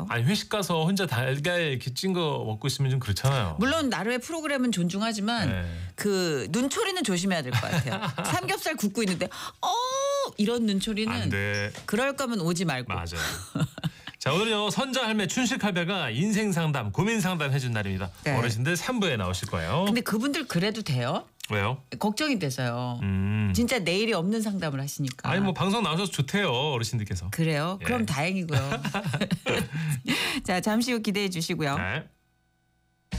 어때요? 아니 회식 가서 혼자 달걀 이렇게 찐 거 먹고 있으면 좀 그렇잖아요. 물론 나름의 프로그램은 존중하지만 네. 그 눈초리는 조심해야 될 것 같아요. 삼겹살 굽고 있는데 이런 눈초리는 안 돼. 그럴 거면 오지 말고. 맞아요. 자, 오늘요 선자 할매 춘식 할배가 인생 상담, 고민 상담 해준 날입니다. 네. 어르신들 3부에 나오실 거예요. 근데 그분들 그래도 돼요? 왜요? 걱정이 돼서요. 진짜 내일이 없는 상담을 하시니까. 아니 뭐 방송 나오셔서 좋대요 어르신들께서. 그래요? 그럼 예. 다행이고요. 자, 잠시 후 기대해 주시고요. 네.